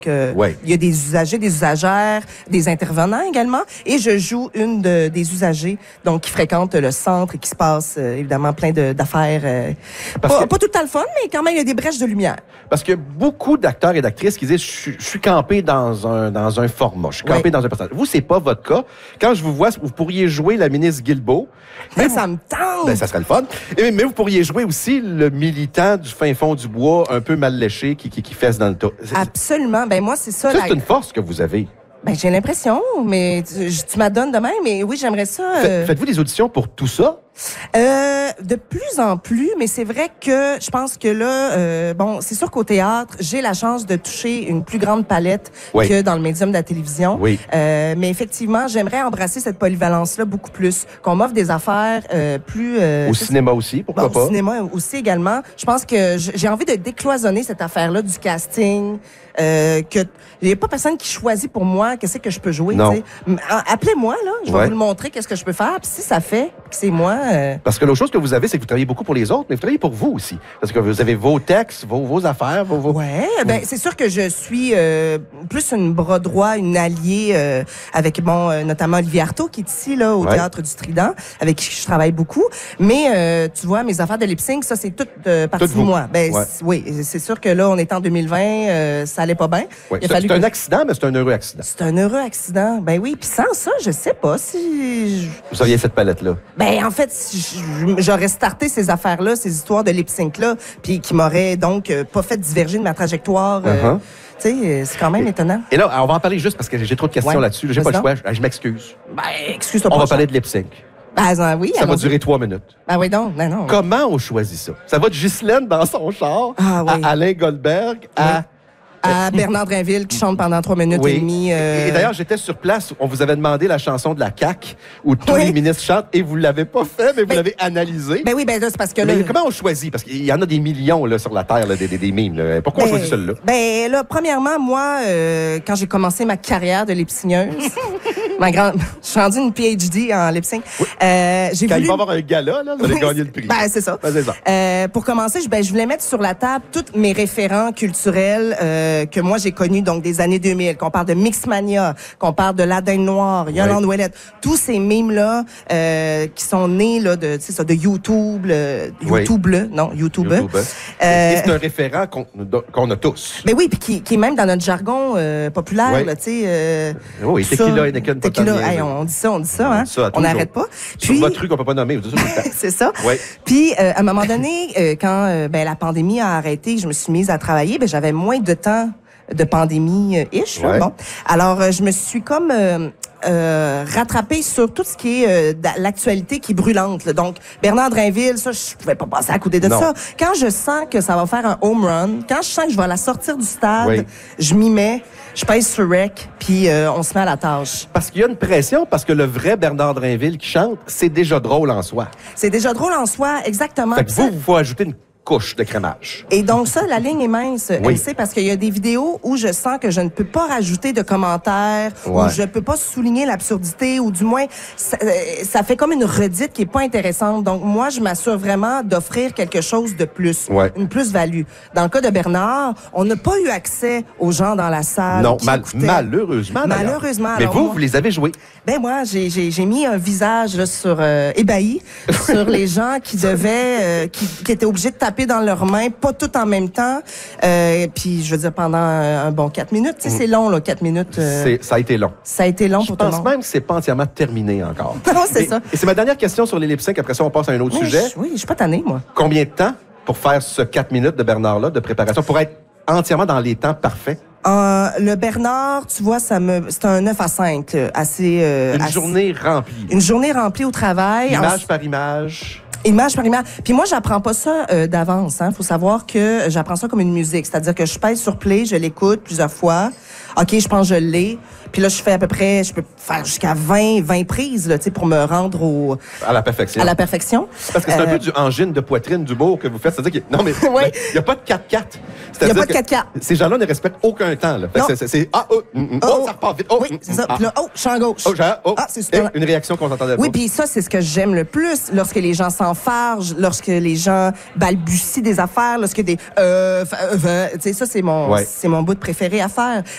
Il y a des usagers, des usagères, des intervenants également. Et je joue des usagers donc qui fréquentent le centre et qui se passe évidemment plein d'affaires. Pas tout le temps le fun, mais quand même il y a des brèches de lumière. Parce qu'il y a beaucoup d'acteurs et d'actrices qui disent je suis campé dans un format, je suis campé dans un personnage. Vous, c'est pas votre cas. Quand je vous vois, vous pourriez jouer la ministre Guilbeault. Mais ça me tente! Ben, ça serait le fun. Mais vous pourriez jouer aussi le militant du fin fond du bois, un peu mal léché, qui fesse dans le tas. Absolument. Ben moi, c'est ça. Ça, c'est une force que vous avez. Ben j'ai l'impression, mais tu m'adonnes de même, mais oui, j'aimerais ça. Faites-vous des auditions pour tout ça? De plus en plus, mais c'est vrai que je pense que là, c'est sûr qu'au théâtre, j'ai la chance de toucher une plus grande palette que dans le médium de la télévision. Oui. Mais effectivement, j'aimerais embrasser cette polyvalence-là beaucoup plus, qu'on m'offre des affaires plus... au cinéma aussi, pourquoi pas? Au cinéma aussi également. Je pense que j'ai envie de décloisonner cette affaire-là du casting, que il n'y a pas personne qui choisit pour moi qu'est-ce que je peux jouer. Non. Appelez-moi, là, je vais vous le montrer, qu'est-ce que je peux faire. Puis si ça fait que c'est moi... Parce que l'autre chose que vous avez, c'est que vous travaillez beaucoup pour les autres, mais vous travaillez pour vous aussi. Parce que vous avez vos textes, vos affaires, ben c'est sûr que je suis plus une bras droit, une alliée avec notamment Olivier Artaud qui est ici là au Théâtre du Trident, avec qui je travaille beaucoup. Mais tu vois, mes affaires de lip-sync, ça c'est toute partie de moi. Ben oui, c'est sûr que là on est en 2020, ça allait pas bien. Ouais. C'est un accident, mais c'est un heureux accident. C'est un heureux accident. Ben oui, puis sans ça, je sais pas si vous auriez cette palette là. Ben en fait, j'aurais starté ces affaires-là, ces histoires de lip-sync-là, puis qui m'auraient donc pas fait diverger de ma trajectoire. Tu sais, c'est quand même étonnant. Et là, on va en parler juste parce que j'ai trop de questions là-dessus. J'ai pas le choix. Je m'excuse. Ben, excuse-toi pas. On va parler de lip-sync. Ben, oui. Ça va durer 3 minutes. Ah oui, donc, non. Comment on choisit ça? Ça va de Ghislaine dans son char, à Alain Goldberg, à Bernard Drinville qui chante pendant 3 minutes et demie. Et d'ailleurs, j'étais sur place. On vous avait demandé la chanson de la CAQ où tous les ministres chantent et vous l'avez pas fait, mais vous l'avez analysé. Ben oui, ben là, c'est parce que là... Mais comment on choisit? Parce qu'il y en a des millions là, sur la Terre, là, des mimes. Là. Pourquoi on choisit celle-là? Ben là, premièrement, moi, quand j'ai commencé ma carrière de lip-synceuse, je suis rendue une PhD en lip-sync. Oui. Il va y avoir un gala, là, vous allez gagner le prix. Ben, c'est ça. Ben, c'est ça. Pour commencer, je voulais mettre sur la table tous mes référents culturels que moi j'ai connus, donc des années 2000, qu'on parle de Mixmania, qu'on parle de La Dinde Noire, Yolande Ouellette, tous ces mimes-là qui sont nés là, de YouTube, YouTube. Et c'est un référent qu'on a tous. Ben oui, puis qui est même dans notre jargon populaire, là, tu sais. Oui, Tequila et Necken Tequila, on dit ça, hein? On n'arrête pas. Puis, sur votre truc, on peut pas nommer, vous dites ça tout le temps. C'est ça. Oui. Puis, à un moment donné, quand la pandémie a arrêté, je me suis mise à travailler, j'avais moins de temps de pandémie-ish. Bon. Alors, je me suis comme rattrapée sur tout ce qui est l'actualité qui est brûlante. Là. Donc, Bernard Drinville, ça, je pouvais pas passer à côté de ça. Quand je sens que ça va faire un home run, quand je sens que je vais la sortir du stade, je m'y mets, je pèse sur rec, puis on se met à la tâche. Parce qu'il y a une pression, parce que le vrai Bernard Drinville qui chante, c'est déjà drôle en soi. C'est déjà drôle en soi, exactement. Fait que vous faut ajouter une couche de crémage. Et donc ça, la ligne est mince, MC, parce qu'il y a des vidéos où je sens que je ne peux pas rajouter de commentaires, où je peux pas souligner l'absurdité, ou du moins, ça fait comme une redite qui est pas intéressante. Donc moi, je m'assure vraiment d'offrir quelque chose de plus, une plus-value. Dans le cas de Bernard, on n'a pas eu accès aux gens dans la salle. Non, malheureusement. Malheureusement. Mais alors, vous les avez joués. Ben moi, j'ai mis un visage là, sur ébahi sur les gens qui devaient, qui étaient obligés de taper dans leurs mains, pas tout en même temps. Puis, je veux dire, pendant un bon 4 minutes. Tu sais, c'est long, là, 4 minutes. Ça a été long. Ça a été long pour tout le monde. Je pense même que c'est pas entièrement terminé encore. Non, c'est ça. Et c'est ma dernière question sur les lip-sync. Après ça, on passe à un autre sujet. Oui, je suis pas tannée, moi. Combien de temps pour faire ce 4 minutes de Bernard-là, de préparation, pour être entièrement dans les temps parfaits? Le Bernard, tu vois, c'est un 9 à 5, là, assez... journée remplie. Une journée remplie au travail. Image par image. Image par image. Puis moi, j'apprends pas ça d'avance. Hein. Faut savoir que j'apprends ça comme une musique. C'est-à-dire que je pèse sur play, je l'écoute plusieurs fois. OK, je pense que je l'ai. Puis là, je fais à peu près, je peux faire jusqu'à 20 prises là, pour me rendre à la perfection. À la perfection. Parce que c'est un peu du angine de poitrine d'humour que vous faites. C'est-à-dire que, non, mais il n'y a pas de 4-4. Il n'y a pas de 4-4. Ces gens-là ne respectent aucun temps. Là. C'est ça repart vite. Oui, c'est ça. Puis là, champ gauche. C'est une réaction qu'on s'entendait pas. Oui, puis ça, c'est ce que j'aime le plus. Lorsque les gens s'enfargent, lorsque les gens balbutient des affaires, lorsque des... tu sais, ça, c'est mon bout préféré à faire.